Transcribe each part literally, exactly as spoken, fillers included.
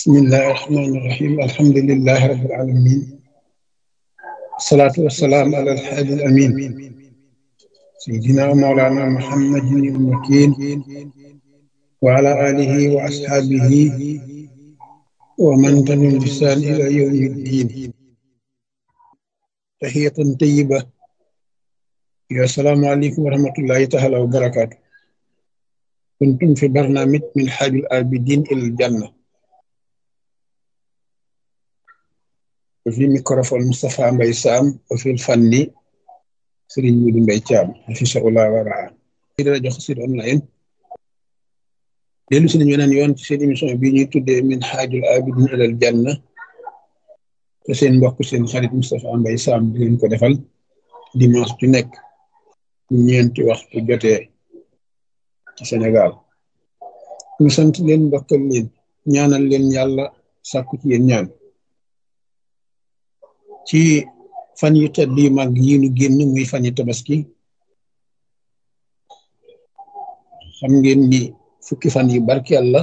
bismillahi irrahmani irrahim alhamdulilahi rabbil alamin wasalaatu wasalaam ala alhaadi al amin sayidina wa mawlana muhammadin il makin wa ala alihi wa ashaabihi wa man tabi'ahum bi ihsaan ila yawmi ddin tahiyatan tayyiba ya assalaamu aleykum wa rahmatullahi taala wa barakaatu kuntum fi barnaamij min haajil aabidiin ilal janna wa fi microphone Moustapha Mbaye Sam wa fil fanni Serigne Modou Mbaye Thiam hafizahullah wa raa di rajo Xassida online dellu si nañu weneen yoon ci seen émission bii ñuy tuddee min haajil aabidiin ilal janna te seen mbokk seen xarit Moustapha Mbaye Sam di leen ko defal dimanche ju nekk ñeenti waxtu jotee ci Sénégal ñu sant leen ndokkal leen ñaanal leen yàlla sàkku ci yéen ñaan ci fan yu tedd yu mag yi nu génn muy fan yu tabaski xam ngeen ni fukki fan yi barkeel la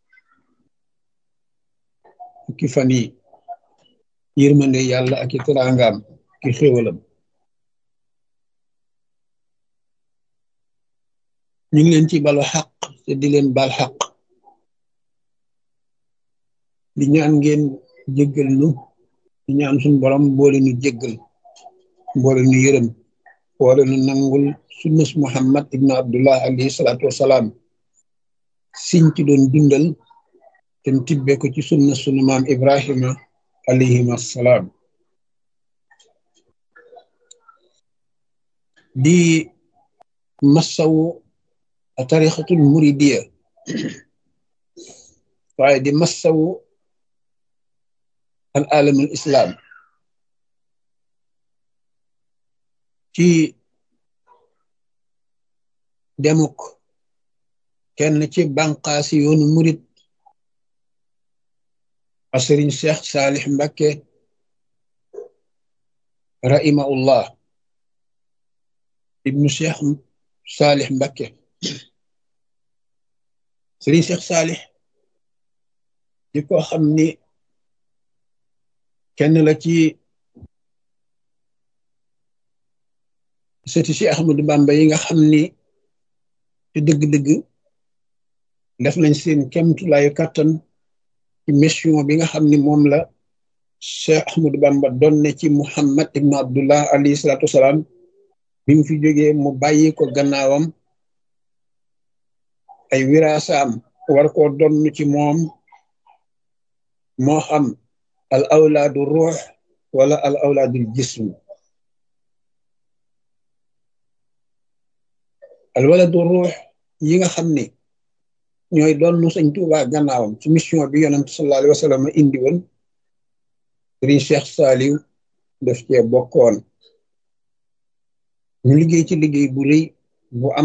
fukki fan yi yërmande yàlla ak i teraangaam ki xéewalam ñu ngi leen ci balu xaq te di leen bal xaq di ñaan ngeen jéggal nu di ñaan suñu borom boole nu jéggal boole nu yërëm boole nu nangul sunnas Muhammad ibnu Abdullah alayhi salaatu wasalaam siñ ci doon dundal te tibbe ko ci sunna sunu maam Ibrahima alayhim assalaam di massawu tarixatul muridiya waaye di massawu al alamul islam ci demuk kenn ci banqaasi yoonu murid a Sëriñ Cheikh Saalih Mbakke rahimahullah ibnu Cheikh Saalih Mbakke Sëriñ Cheikh Saalih di ko xam ni kenn la ci sëti si Ahmadu Bamba yi nga xam ni ci dëgg-dëgg def nañ seen kemtulaayu kàttan ci mission bi nga xam ni moom la Cheikh Ahmadu Bamba doon ne ci Muhammad ibnu Abdullah alayhi salaatu wasalaam bi mu fi jógee mu bàyyi ko gannaawam ay wiraasaam war koo donn ci moom moo xam al awlaadu ruux wala al awlaadul jism al waladu ruux yi nga xam ni ñooy doon Sëñ Tuubaa gannaawam ci mission bi yonent sallallahu alayhi wa sallam indi woon Sëriñ Cheikh Saliou def cee bokkoon ñu liggéey ci liggéey bu rëy bu am